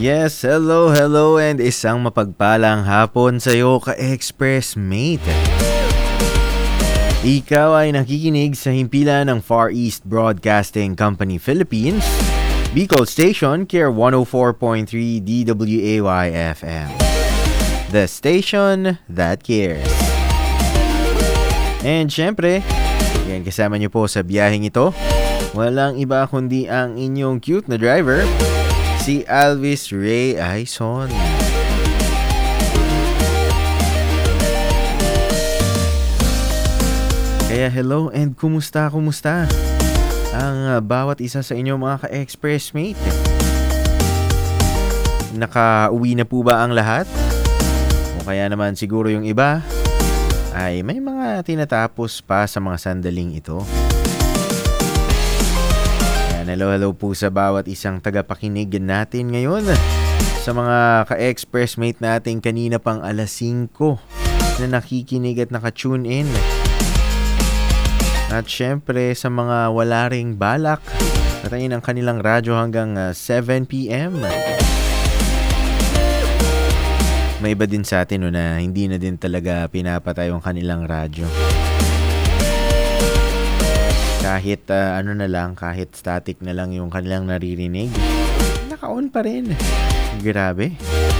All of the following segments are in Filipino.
Yes, hello, and isang mapagpalang hapon sa'yo ka-Express Mate. Ikaw ay nakikinig sa himpilan ng Far East Broadcasting Company Philippines, Bicol Station, Care 104.3 DWAY-FM. The station that cares. And syempre, yan kasama niyo po sa biyaheng ito. Walang iba kundi ang inyong cute na driver, si Alvis Ray Aison. Kaya hello and kumusta ang bawat isa sa inyo mga ka-Express Mate? Nakauwi na po ba ang lahat? O kaya naman siguro yung iba ay may mga tinatapos pa sa mga sandaling ito. Hello po sa bawat isang tagapakinig natin ngayon. Sa mga ka-Express Mate natin kanina pang alas 5 na nakikinig at nakatune in. At syempre sa mga wala ring balak, patayin ang kanilang radyo hanggang 7 p.m. May iba din sa atin na hindi na din talaga pinapatay ang kanilang radyo. Kahit kahit static na lang yung kanilang naririnig, naka-on pa rin. Grabe.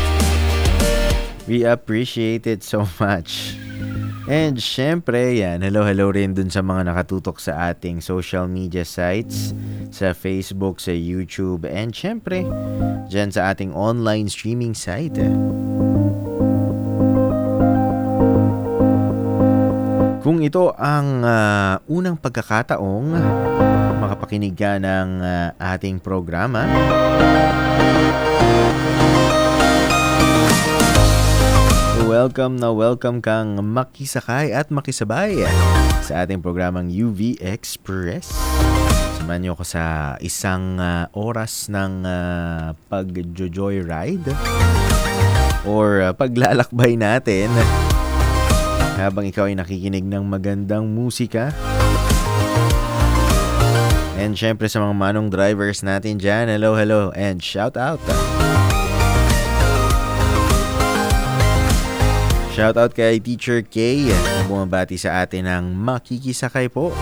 We appreciate it so much. And syempre, yan, hello rin dun sa mga nakatutok sa ating social media sites, sa Facebook, sa YouTube, and syempre, dyan sa ating online streaming site. Kung ito ang unang pagkakataong makapakinig ka ng ating programa, welcome kang makisakay at makisabay sa ating programang UV Express. Samahan niyo ko sa isang oras ng pag-joyride or paglalakbay natin habang ikaw ay nakikinig ng magandang musika. And syempre sa mga manong drivers natin dyan, hello, and shout out. Shout out kay Teacher K na bumabati sa atin ng makikisakay po.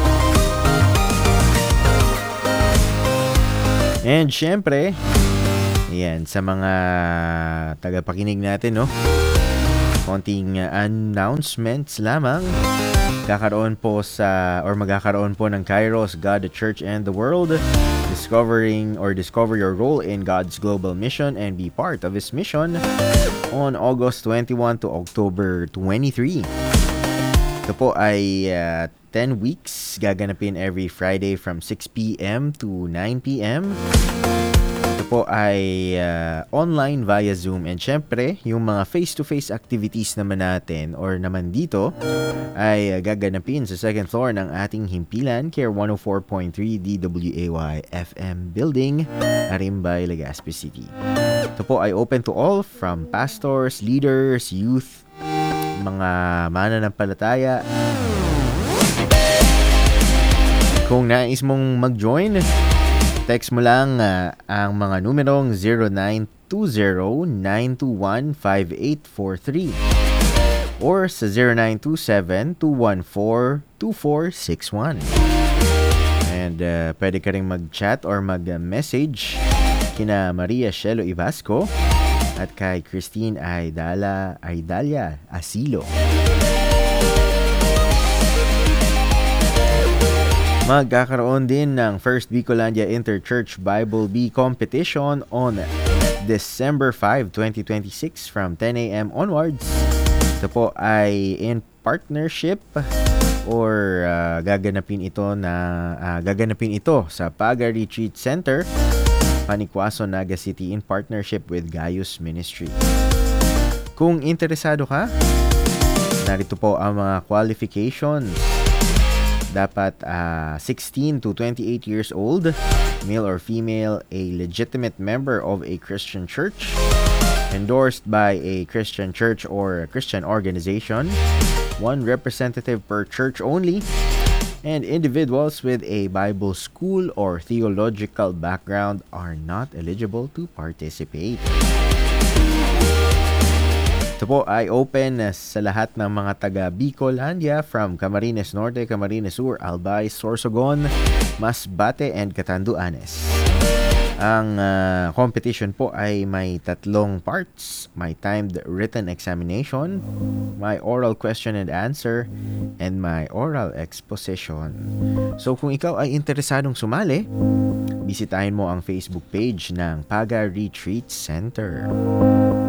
And syempre, yan, sa mga tagapakinig natin, no? Konting announcements lamang. Magkakaroon po ng Kairos, God, the Church, and the World. Discover your role in God's global mission and be part of His mission on August 21 to October 23. Ito po ay 10 weeks. Gaganapin every Friday from 6 p.m. to 9 p.m. Po ay online via Zoom, and syempre yung mga face-to-face activities naman natin or naman dito ay gaganapin sa second floor ng ating himpilan, Care 104.3 DWAY FM Building, Arimbay, Legazpi City. Ito po ay open to all from pastors, leaders, youth, mga mananampalataya. Kung nais mong mag-join, text mo lang ang mga numerong 0920-921-5843 or sa 0927-214-2461. And pwede ka rin mag-chat or mag-message kina Maria Shelo Ibasco at kay Christine Aidalia Asilo. Magkakaroon din ng First Bicolandia Interchurch Bible Bee Competition on December 5, 2026 from 10 a.m. onwards. Ito po ay in partnership or gaganapin ito sa Paga Retreat Center, Panikwaso, Naga City in partnership with Gaius Ministry. Kung interesado ka, narito po ang mga qualifications. Dapat 16 to 28 years old, male or female, a legitimate member of a Christian church, endorsed by a Christian church or a Christian organization, one representative per church only, And individuals with a Bible school or theological background are not eligible to participate. Ito po ay open sa lahat ng mga taga Bicolandia from Camarines Norte, Camarines Sur, Albay, Sorsogon, Masbate, and Catanduanes. Ang competition po ay may 3 parts. May timed written examination, may oral question and answer, and may oral exposition. So kung ikaw ay interesadong sumali, bisitahin mo ang Facebook page ng Paga Retreat Center.